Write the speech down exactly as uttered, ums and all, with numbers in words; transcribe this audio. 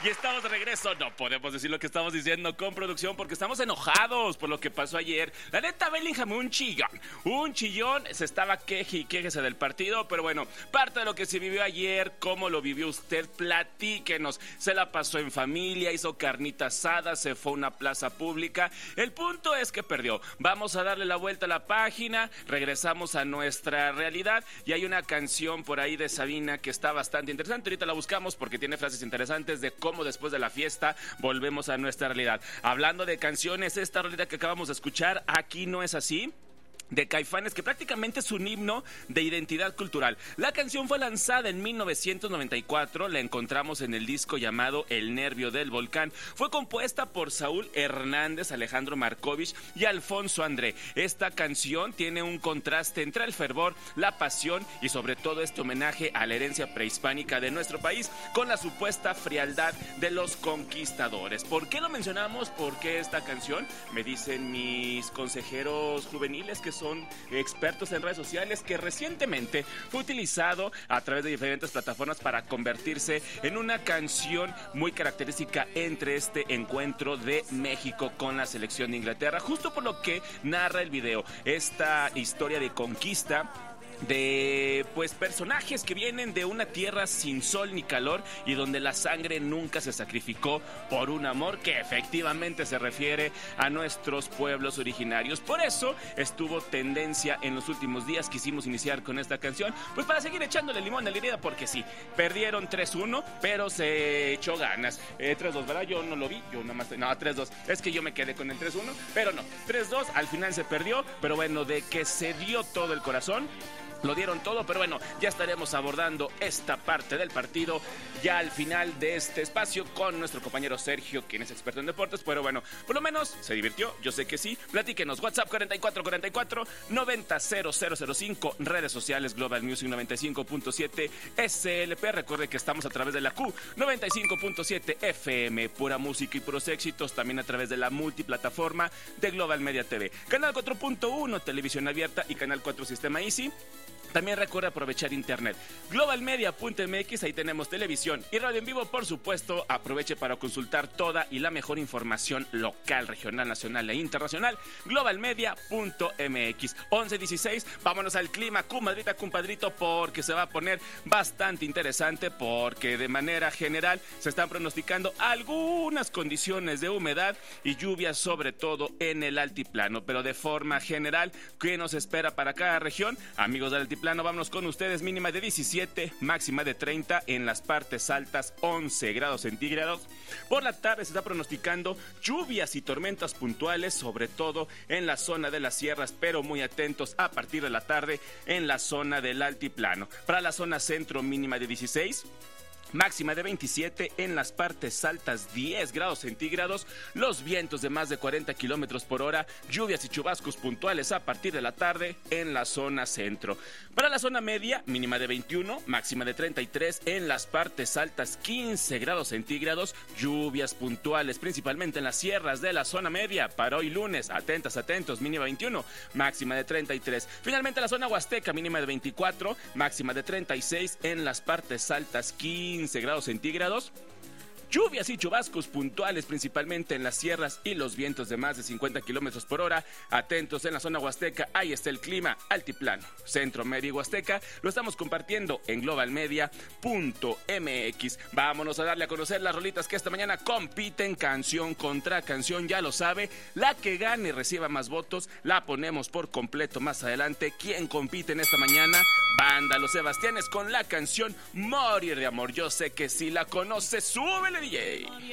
Y estamos de regreso. No podemos decir lo que estamos diciendo con producción porque estamos enojados por lo que pasó ayer. La neta, Bellingham, un chillón. Un chillón. Se estaba queje y quejese del partido. Pero bueno, parte de lo que se vivió ayer, cómo lo vivió usted, platíquenos. Se la pasó en familia, hizo carnita asada, se fue a una plaza pública. El punto es que perdió. Vamos a darle la vuelta a la página. Regresamos a nuestra realidad. Y hay una canción por ahí de Sabina que está bastante interesante. Ahorita la buscamos porque tiene frases interesantes de cómo después de la fiesta volvemos a nuestra realidad. Hablando de canciones, esta realidad que acabamos de escuchar, Aquí no es así, de Caifanes, que prácticamente es un himno de identidad cultural. La canción fue lanzada en mil novecientos noventa y cuatro, la encontramos en el disco llamado El Nervio del Volcán. Fue compuesta por Saúl Hernández, Alejandro Markovich y Alfonso André. Esta canción tiene un contraste entre el fervor, la pasión y sobre todo este homenaje a la herencia prehispánica de nuestro país con la supuesta frialdad de los conquistadores. ¿Por qué lo mencionamos? ¿Por qué esta canción? Me dicen mis consejeros juveniles que son expertos en redes sociales que recientemente fue utilizado a través de diferentes plataformas para convertirse en una canción muy característica entre este encuentro de México con la selección de Inglaterra, justo por lo que narra el video, esta historia de conquista de pues personajes que vienen de una tierra sin sol ni calor y donde la sangre nunca se sacrificó por un amor que efectivamente se refiere a nuestros pueblos originarios. Por eso estuvo tendencia en los últimos días. Quisimos iniciar con esta canción pues para seguir echándole limón a la herida, porque sí, perdieron tres uno, pero se echó ganas. eh, tres dos, ¿verdad? Yo no lo vi, yo nada más, no, tres dos, es que yo me quedé con el tres uno, pero no, tres dos, al final se perdió, pero bueno, de que se dio todo el corazón, lo dieron todo. Pero bueno, ya estaremos abordando esta parte del partido ya al final de este espacio con nuestro compañero Sergio, quien es experto en deportes. Pero bueno, por lo menos se divirtió, yo sé que sí. Platíquenos, WhatsApp cuarenta y cuatro cuarenta y cuatro noventa cero cero cero cinco, redes sociales Global Music noventa y cinco punto siete S L P. Recuerde que estamos a través de la Q noventa y cinco punto siete F M, pura música y puros éxitos, también a través de la multiplataforma de Global Media T V, Canal cuatro punto uno, televisión abierta, y Canal cuatro Sistema Easy. También recuerda aprovechar internet. globalmedia punto m x, ahí tenemos televisión y radio en vivo, por supuesto. Aproveche para consultar toda y la mejor información local, regional, nacional e internacional. globalmedia punto m x. once dieciséis, vámonos al clima, comadrita, compadrito, porque se va a poner bastante interesante, porque de manera general se están pronosticando algunas condiciones de humedad y lluvias, sobre todo en el altiplano. Pero de forma general, ¿qué nos espera para cada región? Amigos del altiplano, plano, vámonos con ustedes. Mínima de diecisiete, máxima de treinta, en las partes altas once grados centígrados. Por la tarde se está pronosticando lluvias y tormentas puntuales, sobre todo en la zona de las sierras, pero muy atentos a partir de la tarde en la zona del altiplano. Para la zona centro, mínima de dieciséis, máxima de veintisiete, en las partes altas diez grados centígrados, los vientos de más de cuarenta kilómetros por hora, lluvias y chubascos puntuales a partir de la tarde en la zona centro. Para la zona media, mínima de veintiuno, máxima de treinta y tres, en las partes altas quince grados centígrados, lluvias puntuales principalmente en las sierras de la zona media. Para hoy lunes, atentas, atentos, mínima veintiuno, máxima de treinta y tres. Finalmente la zona huasteca, mínima de veinticuatro, máxima de treinta y seis, en las partes altas quince grados centígrados, lluvias y chubascos puntuales principalmente en las sierras y los vientos de más de cincuenta kilómetros por hora. Atentos en la zona huasteca, ahí está el clima. Altiplano, centro, media y huasteca, lo estamos compartiendo en globalmedia punto m x. Vámonos a darle a conocer las rolitas que esta mañana compiten canción contra canción, ya lo sabe. La que gane reciba más votos, la ponemos por completo más adelante. ¿Quién compite en esta mañana? Banda Los Sebastianes con la canción Morir de Amor. Yo sé que si la conoce, súbele, D J.